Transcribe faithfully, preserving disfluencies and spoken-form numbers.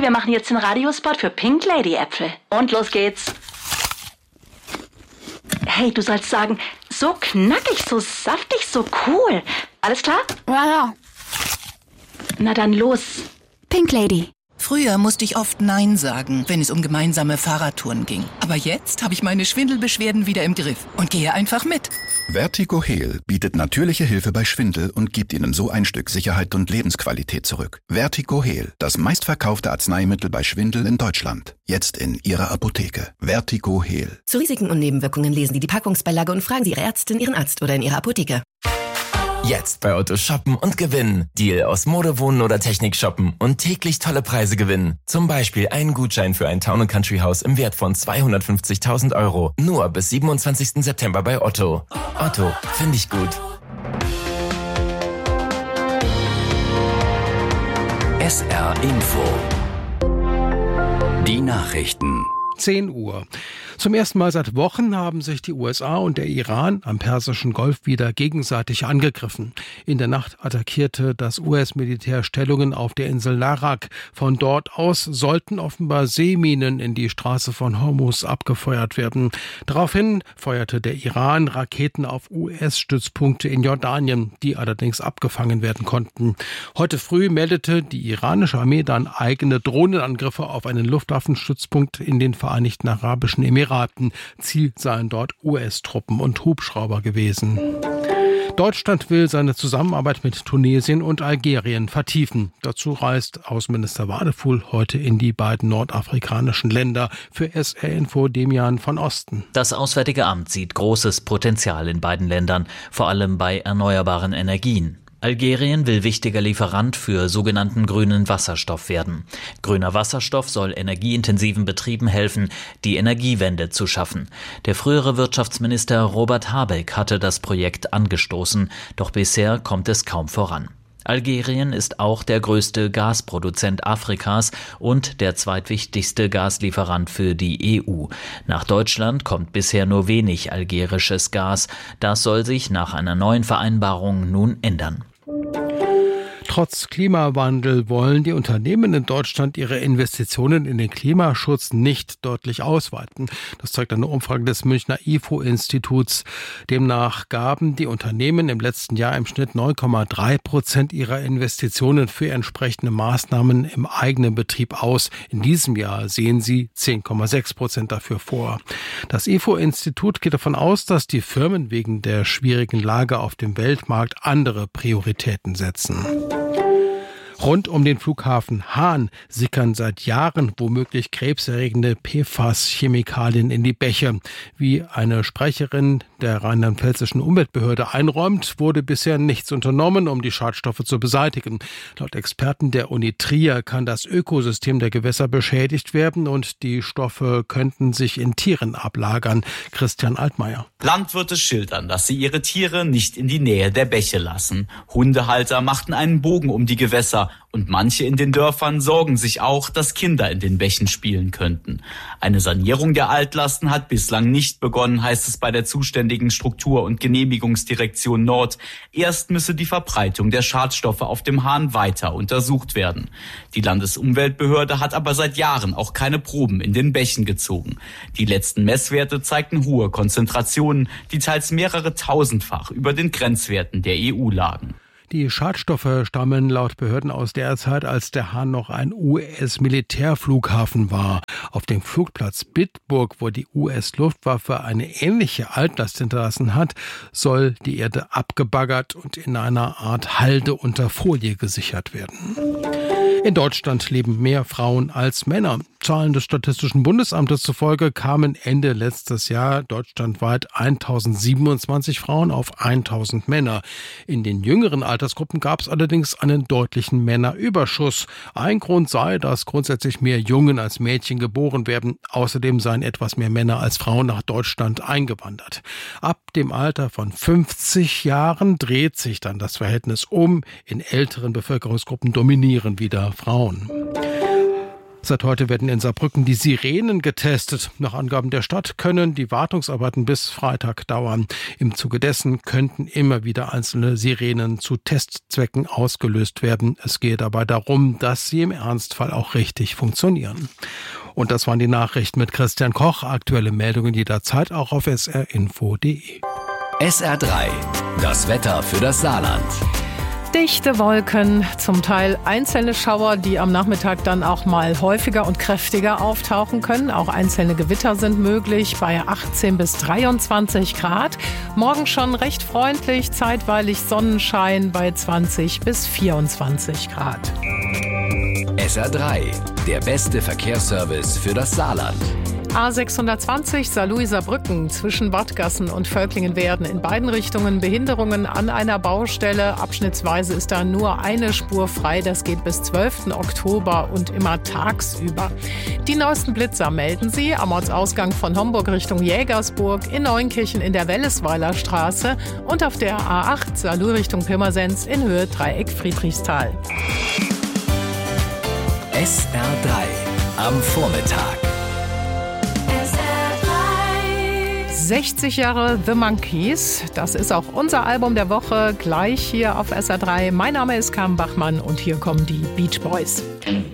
wir machen jetzt den Radiospot für Pink Lady Äpfel. Und los geht's. Hey, du sollst sagen, so knackig, so saftig, so cool. Alles klar? Ja, ja. Na dann los. Pink Lady. Früher musste ich oft Nein sagen, wenn es um gemeinsame Fahrradtouren ging. Aber jetzt habe ich meine Schwindelbeschwerden wieder im Griff und gehe einfach mit. Vertigo Heal bietet natürliche Hilfe bei Schwindel und gibt Ihnen so ein Stück Sicherheit und Lebensqualität zurück. Vertigo Heal, das meistverkaufte Arzneimittel bei Schwindel in Deutschland. Jetzt in Ihrer Apotheke. Vertigo Heal. Zu Risiken und Nebenwirkungen lesen Sie die Packungsbeilage und fragen Sie Ihre Ärztin, Ihren Arzt oder in Ihrer Apotheke. Jetzt bei Otto shoppen und gewinnen. Deal aus Mode, Wohnen oder Technik shoppen und täglich tolle Preise gewinnen. Zum Beispiel einen Gutschein für ein Town and Country Haus im Wert von zweihundertfünfzigtausend Euro. Nur bis siebenundzwanzigsten September bei Otto. Otto, finde ich gut. S R Info. Die Nachrichten. zehn Uhr. Zum ersten Mal seit Wochen haben sich die U S A und der Iran am Persischen Golf wieder gegenseitig angegriffen. In der Nacht attackierte das U S-Militär Stellungen auf der Insel Larak. Von dort aus sollten offenbar Seeminen in die Straße von Hormuz abgefeuert werden. Daraufhin feuerte der Iran Raketen auf U S-Stützpunkte in Jordanien, die allerdings abgefangen werden konnten. Heute früh meldete die iranische Armee dann eigene Drohnenangriffe auf einen Luftwaffenstützpunkt in den Vereinigten Arabischen Emiraten. Ziel seien dort U S-Truppen und Hubschrauber gewesen. Deutschland will seine Zusammenarbeit mit Tunesien und Algerien vertiefen. Dazu reist Außenminister Wadefuhl heute in die beiden nordafrikanischen Länder. Für S R-Info Demian von Osten. Das Auswärtige Amt sieht großes Potenzial in beiden Ländern, vor allem bei erneuerbaren Energien. Algerien will wichtiger Lieferant für sogenannten grünen Wasserstoff werden. Grüner Wasserstoff soll energieintensiven Betrieben helfen, die Energiewende zu schaffen. Der frühere Wirtschaftsminister Robert Habeck hatte das Projekt angestoßen, doch bisher kommt es kaum voran. Algerien ist auch der größte Gasproduzent Afrikas und der zweitwichtigste Gaslieferant für die E U. Nach Deutschland kommt bisher nur wenig algerisches Gas. Das soll sich nach einer neuen Vereinbarung nun ändern. Trotz Klimawandel wollen die Unternehmen in Deutschland ihre Investitionen in den Klimaschutz nicht deutlich ausweiten. Das zeigt eine Umfrage des Münchner I F O-Instituts. Demnach gaben die Unternehmen im letzten Jahr im Schnitt neun Komma drei Prozent ihrer Investitionen für entsprechende Maßnahmen im eigenen Betrieb aus. In diesem Jahr sehen sie zehn Komma sechs Prozent dafür vor. Das I F O-Institut geht davon aus, dass die Firmen wegen der schwierigen Lage auf dem Weltmarkt andere Prioritäten setzen. Rund um den Flughafen Hahn sickern seit Jahren womöglich krebserregende P F A S-Chemikalien in die Bäche. Wie eine Sprecherin der rheinland-pfälzischen Umweltbehörde einräumt, wurde bisher nichts unternommen, um die Schadstoffe zu beseitigen. Laut Experten der Uni Trier kann das Ökosystem der Gewässer beschädigt werden und die Stoffe könnten sich in Tieren ablagern. Christian Altmaier. Landwirte schildern, dass sie ihre Tiere nicht in die Nähe der Bäche lassen. Hundehalter machten einen Bogen um die Gewässer und manche in den Dörfern sorgen sich auch, dass Kinder in den Bächen spielen könnten. Eine Sanierung der Altlasten hat bislang nicht begonnen, heißt es bei der zuständigen Struktur- und Genehmigungsdirektion Nord. Erst müsse die Verbreitung der Schadstoffe auf dem Hahn weiter untersucht werden. Die Landesumweltbehörde hat aber seit Jahren auch keine Proben in den Bächen gezogen. Die letzten Messwerte zeigten hohe Konzentrationen, die teils mehrere tausendfach über den Grenzwerten der E U lagen. Die Schadstoffe stammen laut Behörden aus der Zeit, als der Hahn noch ein U S-Militärflughafen war. Auf dem Flugplatz Bitburg, wo die U S-Luftwaffe eine ähnliche Altlast hinterlassen hat, soll die Erde abgebaggert und in einer Art Halde unter Folie gesichert werden. In Deutschland leben mehr Frauen als Männer. Zahlen des Statistischen Bundesamtes zufolge kamen Ende letztes Jahr deutschlandweit tausendsiebenundzwanzig Frauen auf tausend Männer. In den jüngeren Altersgruppen gab es allerdings einen deutlichen Männerüberschuss. Ein Grund sei, dass grundsätzlich mehr Jungen als Mädchen geboren werden. Außerdem seien etwas mehr Männer als Frauen nach Deutschland eingewandert. Ab dem Alter von fünfzig Jahren dreht sich dann das Verhältnis um. In älteren Bevölkerungsgruppen dominieren wieder Frauen. Seit heute werden in Saarbrücken die Sirenen getestet. Nach Angaben der Stadt können die Wartungsarbeiten bis Freitag dauern. Im Zuge dessen könnten immer wieder einzelne Sirenen zu Testzwecken ausgelöst werden. Es gehe dabei darum, dass sie im Ernstfall auch richtig funktionieren. Und das waren die Nachrichten mit Christian Koch. Aktuelle Meldungen jederzeit auch auf s r info punkt d e. S R drei, das Wetter für das Saarland. Dichte Wolken, zum Teil einzelne Schauer, die am Nachmittag dann auch mal häufiger und kräftiger auftauchen können. Auch einzelne Gewitter sind möglich bei achtzehn bis dreiundzwanzig Grad. Morgen schon recht freundlich, zeitweilig Sonnenschein bei zwanzig bis vierundzwanzig Grad. S R drei, der beste Verkehrsservice für das Saarland. A sechshundertzwanzig Saarlouis-Saarbrücken zwischen Wattgassen und Völklingen-Werden in beiden Richtungen Behinderungen an einer Baustelle. Abschnittsweise ist da nur eine Spur frei. Das geht bis zwölften Oktober und immer tagsüber. Die neuesten Blitzer melden Sie am Ortsausgang von Homburg Richtung Jägersburg, in Neunkirchen in der Wellesweiler Straße und auf der A acht Saarlouis Richtung Pirmasens in Höhe Dreieck Friedrichsthal. S R drei am Vormittag. sechzig Jahre The Monkees, das ist auch unser Album der Woche, gleich hier auf S R drei. Mein Name ist Carmen Bachmann und hier kommen die Beach Boys.